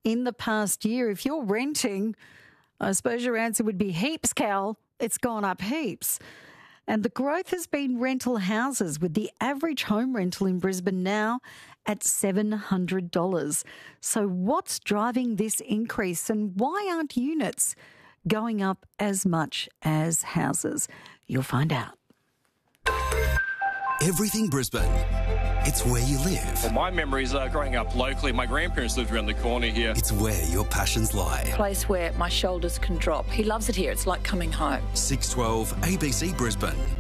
in the past year? If you're renting, I suppose your answer would be heaps, Cal. It's gone up heaps. And the growth has been rental houses, with the average home rental in Brisbane now at $700. So what's driving this increase, and why aren't units going up as much as houses? You'll find out. Everything Brisbane. It's where you live. Well, my memories are growing up locally. My grandparents lived around the corner here. It's where your passions lie. Place where my shoulders can drop. He loves it here. It's like coming home. 612 ABC Brisbane.